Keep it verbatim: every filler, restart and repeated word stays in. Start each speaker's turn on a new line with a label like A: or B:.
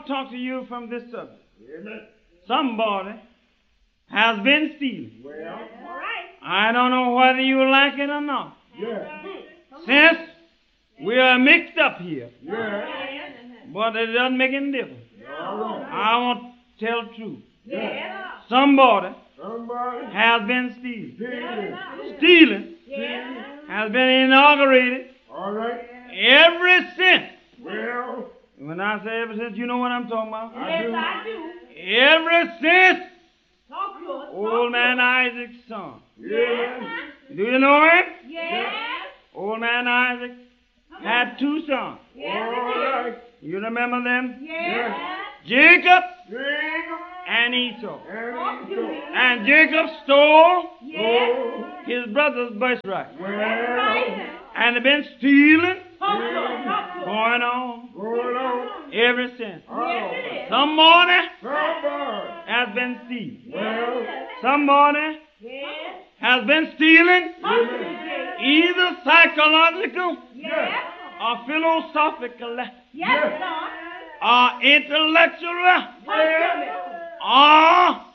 A: to talk to you from this subject.
B: Amen.
A: Somebody has been stealing.
B: Well,
C: All right.
A: I don't know whether you like it or not.
B: yeah,
A: Since we are mixed up here,
B: yeah,
A: but it doesn't make any difference.
B: all right,
A: I want to tell the truth.
B: yeah.
A: Somebody
B: Somebody
A: has been stealing.
B: stealing.
A: Stealing
C: Yeah.
A: has been inaugurated
B: All right,
A: ever since.
B: well,
A: When I say ever since, you know what I'm talking about.
B: I
C: Yes,
B: do.
C: I do.
A: Ever since
C: Talk to us.
A: old man Isaac's son.
B: Yeah,
A: Do you know him?
C: Yes.
A: Old man Isaac had two sons.
C: Yes.
B: all right,
A: You remember them?
C: Yes.
A: Jacob
B: Jacob
A: and Esau.
B: and Esau.
A: And Jacob stole
C: Yes.
B: Oh,
A: his brother's birthright.
B: well,
A: And they've been stealing,
C: Talk to us. Talk to us.
A: going on
B: going on.
A: ever since.
B: Oh,
C: Yes, it is.
A: Somebody
B: somebody.
A: has been stealing.
B: Well,
A: Somebody
C: Yes.
A: has been stealing
C: Talk to us.
A: either psychological
C: Yes.
A: or philosophical
C: Yes, Lord.
A: or intellectual
C: Talk to me.
A: or